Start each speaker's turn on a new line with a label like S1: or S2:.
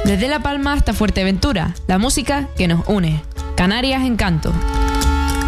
S1: Desde La Palma hasta Fuerteventura, la música que nos une. Canarias Encanto.